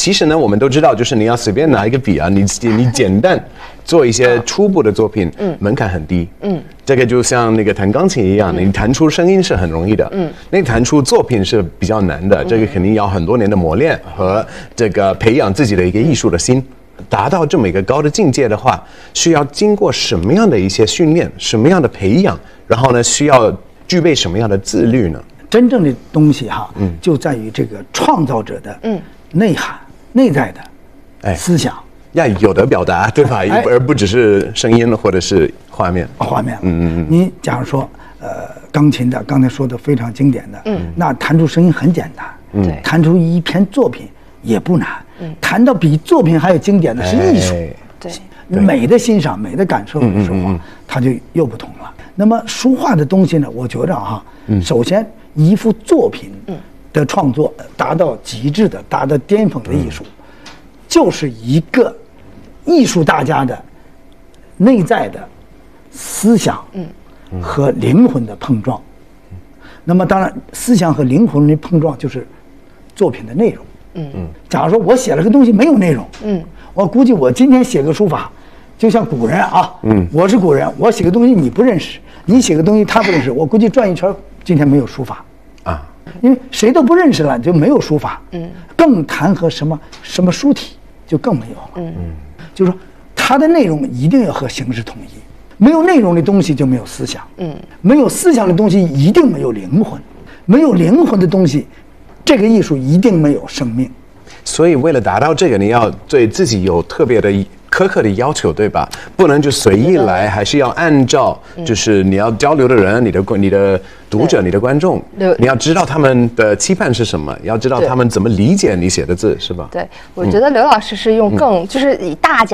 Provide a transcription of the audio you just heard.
其实呢，我们都知道，就是你要随便拿一个笔啊，你简单做一些初步的作品，门槛很低，这个就像那个弹钢琴一样，你弹出声音是很容易的，那弹出作品是比较难的，这个肯定要很多年的磨练和这个培养自己的一个艺术的心。达到这么一个高的境界的话，需要经过什么样的一些训练，什么样的培养，然后呢，需要具备什么样的自律呢？ 真正的东西哈，就在于这个创造者的内涵、内在的思想， 要有的表达，对吧？而不只是声音或者是画面。你假如说，钢琴的刚才说的非常经典的，那弹出声音很简单，弹出一篇作品也不难。谈到比作品还有经典的是艺术， 对美的欣赏、美的感受的时候，它就又不同了。那么书画的东西呢，我觉着哈，首先一幅作品的创作达到极致的、达到巅峰的艺术，就是一个艺术大家的内在的思想和灵魂的碰撞。那么当然，思想和灵魂的碰撞就是作品的内容。假如说我写了个东西没有内容，我估计我今天写个书法，就像古人啊，我是古人，我写个东西你不认识，你写个东西他不认识，我估计转一圈今天没有书法啊，因为谁都不认识了就没有书法，更谈和什么书体就更没有了，就是说它的内容一定要和形式统一，没有内容的东西就没有思想，没有思想的东西一定没有灵魂，没有灵魂的东西。这个艺术一定没有生命， 所以为了达到这个，你要对自己有特别的苛刻的要求，对吧？不能就随意来，还是要按照就是你要交流的人、你的读者、你的观众，你要知道他们的期盼是什么，要知道他们怎么理解你写的字，是吧？ 对，我觉得刘老师是用就是以大家。